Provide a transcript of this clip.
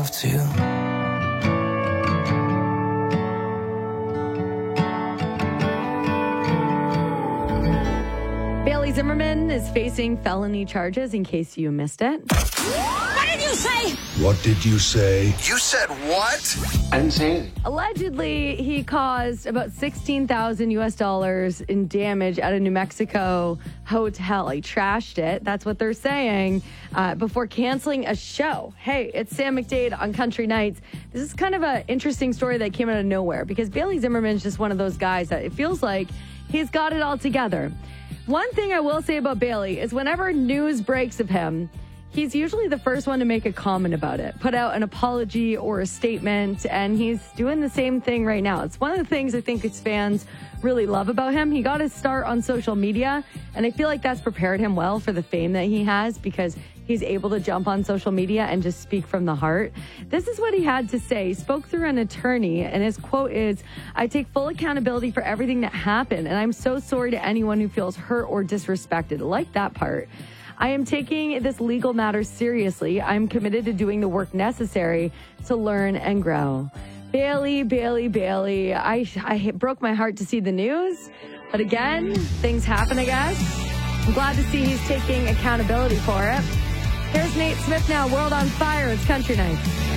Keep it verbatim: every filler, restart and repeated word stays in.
myself too. Bailey Zimmerman is facing felony charges, in case you missed it. What did you say? What did you say? You said what? I didn't say anything. Allegedly, he caused about sixteen thousand U S dollars in damage at a New Mexico hotel. He trashed it. That's what they're saying, uh, before canceling a show. Hey, it's Sam McDade on Country Nights. This is kind of an interesting story that came out of nowhere, because Bailey Zimmerman's just one of those guys that it feels like he's got it all together. One thing I will say about Bailey is whenever news breaks of him, he's usually the first one to make a comment about it, put out an apology or a statement, and he's doing the same thing right now. It's one of the things I think his fans really love about him. He got his start on social media, and I feel like that's prepared him well for the fame that he has, because he's able to jump on social media and just speak from the heart. This is what he had to say. He spoke through an attorney, and his quote is, "I take full accountability for everything that happened, and I'm so sorry to anyone who feels hurt or disrespected." I like that part. "I am taking this legal matter seriously. I'm committed to doing the work necessary to learn and grow." Bailey, Bailey, Bailey. I, I broke my heart to see the news. But again, things happen, I guess. I'm glad to see he's taking accountability for it. Here's Nate Smith now, World on Fire. It's Country Night.